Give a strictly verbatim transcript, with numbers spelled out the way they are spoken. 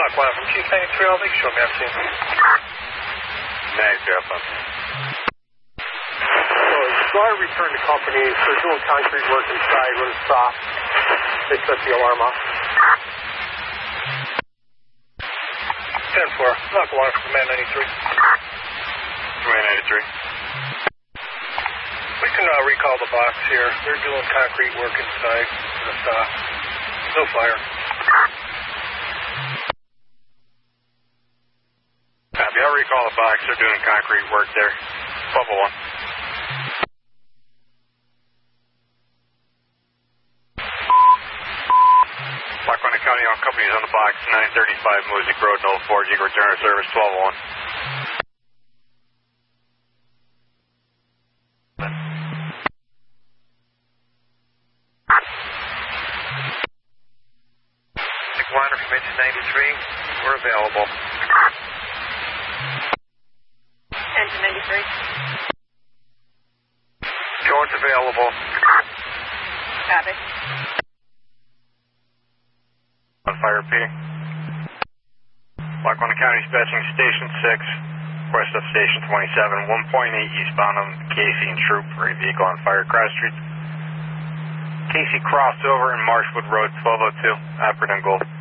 Block one from Chief ninety-three, I'll make sure, ma'am. ninety-three, Alpha. So, guard returned to company. They're doing concrete work inside when it's soft. They set the alarm off. ten four, Block one from Command ninety-three. Command ninety-three. We can uh, recall the box here. They're doing concrete work inside when it's soft. No fire. Copy, I'll recall the box. They're doing concrete work there. twelve oh one. Lackawanna County on companies on the box, nine thirty-five Music Road, no four, you can return to service twelve oh one. Liner from engine ninety-three, we're available. Engine ninety-three. Jones available. Copy. On fire repeating. Lackawanna County dispatching Station six, west of Station twenty-seven, one point eight eastbound on Casey and Troop for a vehicle on fire cross street. Casey crossed over in Marshwood Road, twelve oh two, Appleton Gold.